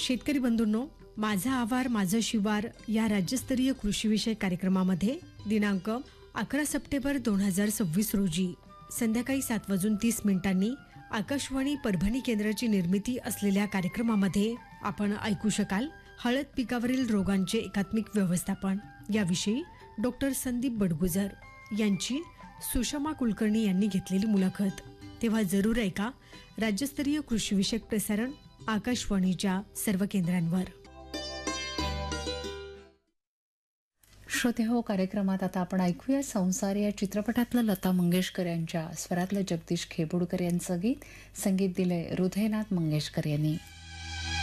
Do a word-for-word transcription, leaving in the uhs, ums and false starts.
शेतकरी बंधूंनो, माझा आवार माझं शिवार या राज्यस्तरीय कृषीविषयक कार्यक्रमामध्ये दिनांक अकरा सप्टेंबर दोन हजार सव्वीस रोजी संध्याकाळी सात वाजून तीस मिनिटांनी आकाशवाणी परभणी केंद्राची निर्मिती असलेल्या कार्यक्रमामध्ये आपण ऐकू शकाल हळद पिकावरील रोगांचे एकात्मिक व्यवस्थापन याविषयी डॉक्टर संदीप बडगुजर यांची सुषमा कुलकर्णी यांनी घेतलेली मुलाखत. तेव्हा जरूर ऐका राज्यस्तरीय कृषीविषयक प्रसारण आकाशवाणीच्या सर्व केंद्रांवर. श्रोते हो, कार्यक्रमात आता आपण ऐकूया संसार या चित्रपटातलं लता मंगेशकर यांच्या स्वरातलं जगदीश खेबुडकर यांचं गीत. संगीत दिलंय हृदयनाथ मंगेशकर यांनी.